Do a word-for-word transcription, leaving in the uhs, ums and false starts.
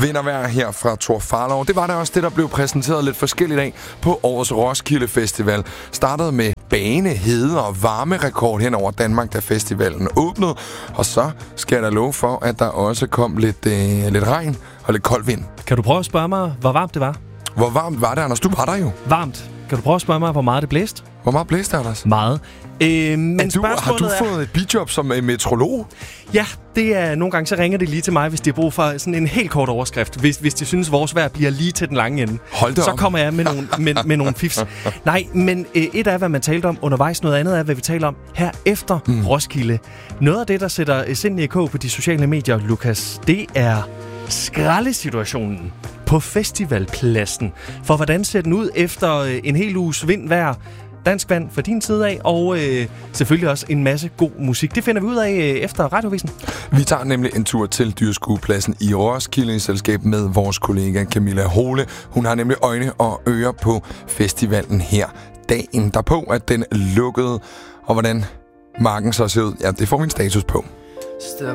vintervejr her fra Thor Farlov. Det var da også det, der blev præsenteret lidt forskelligt af på årets Roskilde Festival. Startede med bane, hede og varmerekord hen over Danmark, da festivalen åbnede. Og så skal jeg da love for, at der også kom lidt, øh, lidt regn og lidt kold vind. Kan du prøve at spørge mig, hvor varmt det var? Hvor varmt var det, Anders? Du var der jo. Varmt. Kan du prøve at spørge mig, hvor meget det blæste? Hvor meget blæste, Anders? Meget. Øh, men du, har du er... fået et bijob som meteorolog? Ja, det er nogle gange, så ringer det lige til mig, hvis de har brug for sådan en helt kort overskrift. Hvis, hvis de synes, vores vejr bliver lige til den lange ende. Hold så kommer jeg med nogle, med, med nogle fifs. Nej, men øh, et er, hvad man talte om undervejs. Noget andet er, hvad vi taler om her efter mm. Roskilde. Noget af det, der sætter sindene i kog på de sociale medier, Lukas, det er skraldesituationen på festivalpladsen. For hvordan ser den ud efter øh, en hel uges vindvejr? Dansk vand fra din side af, og øh, selvfølgelig også en masse god musik. Det finder vi ud af øh, efter Radioavisen. Vi tager nemlig en tur til dyrskuepladsen i Roskilde i selskab med vores kollega Camilla Hole. Hun har nemlig øjne og ører på festivalen her dagen derpå, at den lukkede. Og hvordan marken så ser ud, ja, det får vi en status på. Step